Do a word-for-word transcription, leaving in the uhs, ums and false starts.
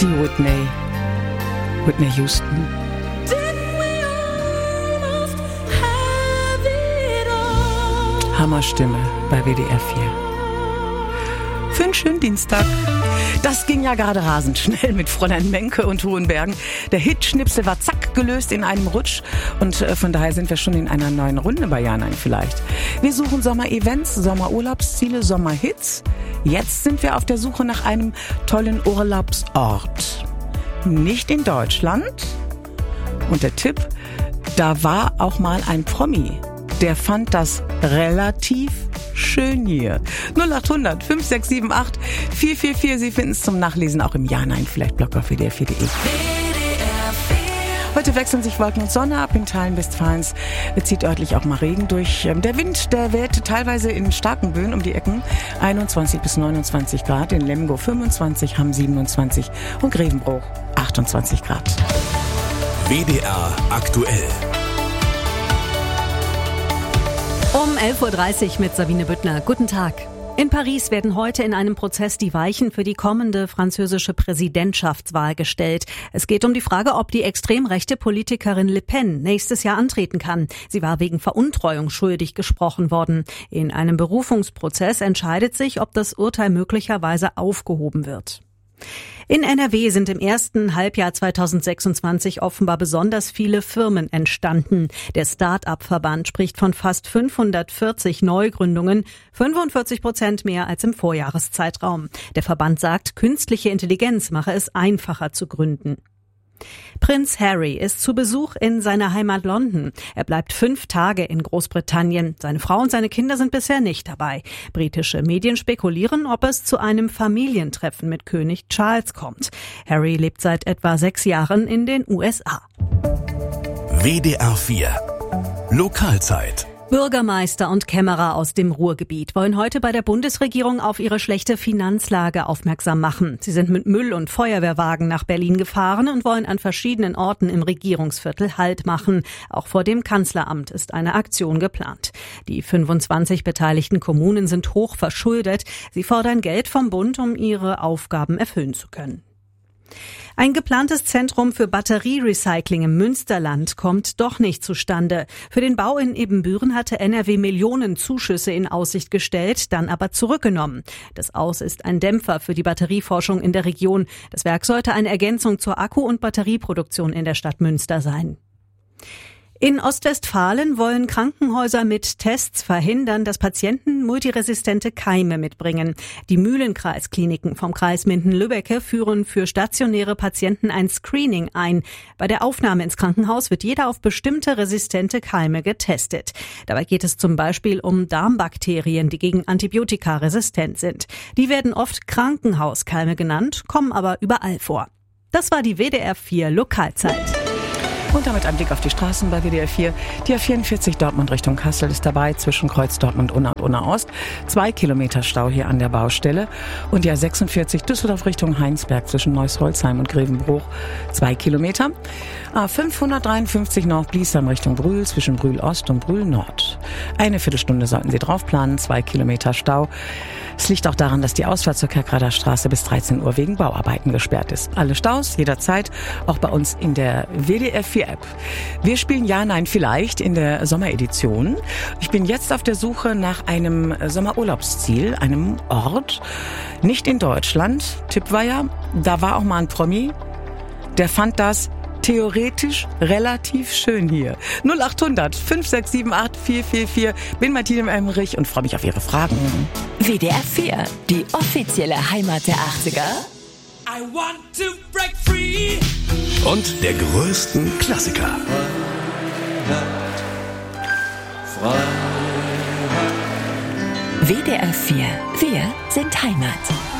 Die Whitney. Whitney Houston. Hammerstimme bei W D R vier. Für einen schönen Dienstag. Das ging ja gerade rasend schnell mit Fräulein Menke und Hohenbergen. Der Hitschnipsel war zack gelöst in einem Rutsch und äh, von daher sind wir schon in einer neuen Runde bei Ja, nein, vielleicht. Wir suchen Sommerevents, Sommerurlaubsziele, Sommerhits. Jetzt sind wir auf der Suche nach einem tollen Urlaubsort. Nicht in Deutschland. Und der Tipp, da war auch mal ein Promi. Der fand das relativ schön hier. null acht hundert fünf sechs sieben acht vier vier vier. Sie finden es zum Nachlesen auch im Ja, nein, vielleicht Blog auf W D R vier punkt de. Heute wechseln sich Wolken und Sonne ab in Teilen Westfalens. Es zieht örtlich auch mal Regen durch. Der Wind, der weht teilweise in starken Böen um die Ecken. einundzwanzig bis neunundzwanzig Grad. In Lemgo fünfundzwanzig, Hamm siebenundzwanzig und Grevenbruch achtundzwanzig Grad. W D R aktuell. Um elf Uhr dreißig mit Sabine Büttner. Guten Tag. In Paris werden heute in einem Prozess die Weichen für die kommende französische Präsidentschaftswahl gestellt. Es geht um die Frage, ob die extrem rechte Politikerin Le Pen nächstes Jahr antreten kann. Sie war wegen Veruntreuung schuldig gesprochen worden. In einem Berufungsprozess entscheidet sich, ob das Urteil möglicherweise aufgehoben wird. In N R W sind im ersten Halbjahr zweitausendsechsundzwanzig offenbar besonders viele Firmen entstanden. Der Start-up-Verband spricht von fast fünfhundertvierzig Neugründungen, fünfundvierzig Prozent mehr als im Vorjahreszeitraum. Der Verband sagt, künstliche Intelligenz mache es einfacher zu gründen. Prinz Harry ist zu Besuch in seiner Heimat London. Er bleibt fünf Tage in Großbritannien. Seine Frau und seine Kinder sind bisher nicht dabei. Britische Medien spekulieren, ob es zu einem Familientreffen mit König Charles kommt. Harry lebt seit etwa sechs Jahren in den U S A. W D R vier Lokalzeit. Bürgermeister und Kämmerer aus dem Ruhrgebiet wollen heute bei der Bundesregierung auf ihre schlechte Finanzlage aufmerksam machen. Sie sind mit Müll- und Feuerwehrwagen nach Berlin gefahren und wollen an verschiedenen Orten im Regierungsviertel Halt machen. Auch vor dem Kanzleramt ist eine Aktion geplant. Die fünfundzwanzig beteiligten Kommunen sind hoch verschuldet. Sie fordern Geld vom Bund, um ihre Aufgaben erfüllen zu können. Ein geplantes Zentrum für Batterierecycling im Münsterland kommt doch nicht zustande. Für den Bau in Ibbenbüren hatte N R W Millionen Zuschüsse in Aussicht gestellt, dann aber zurückgenommen. Das Aus ist ein Dämpfer für die Batterieforschung in der Region. Das Werk sollte eine Ergänzung zur Akku- und Batterieproduktion in der Stadt Münster sein. In Ostwestfalen wollen Krankenhäuser mit Tests verhindern, dass Patienten multiresistente Keime mitbringen. Die Mühlenkreiskliniken vom Kreis Minden-Lübbecke führen für stationäre Patienten ein Screening ein. Bei der Aufnahme ins Krankenhaus wird jeder auf bestimmte resistente Keime getestet. Dabei geht es zum Beispiel um Darmbakterien, die gegen Antibiotika resistent sind. Die werden oft Krankenhauskeime genannt, kommen aber überall vor. Das war die W D R vier Lokalzeit. Und damit ein Blick auf die Straßen bei W D R vier. Die A vierundvierzig Dortmund Richtung Kassel ist dabei, zwischen Kreuz Dortmund Unna und Unna Ost. Zwei Kilometer Stau hier an der Baustelle. Und die A sechsundvierzig Düsseldorf Richtung Heinsberg zwischen Neuss-Holzheim und Grevenbruch. Zwei Kilometer. A fünfhundertdreiundfünfzig Nord-Bliesheim Richtung Brühl zwischen Brühl Ost und Brühl Nord. Eine Viertelstunde sollten Sie draufplanen. Zwei Kilometer Stau. Es liegt auch daran, dass die Ausfahrt zur Kerkrader Straße bis dreizehn Uhr wegen Bauarbeiten gesperrt ist. Alle Staus jederzeit, auch bei uns in der W D R vier App. Wir spielen Ja, nein, vielleicht in der Sommeredition. Ich bin jetzt auf der Suche nach einem Sommerurlaubsziel, einem Ort, nicht in Deutschland. Tipp war ja, da war auch mal ein Promi, der fand das theoretisch relativ schön hier. null acht hundert fünf sechs sieben acht vier vier vier. Bin Martine Emmerich und freue mich auf Ihre Fragen. W D R vier, die offizielle Heimat der achtziger. I want to break free. Und der größten Klassiker. W D R vier, wir sind Heimat.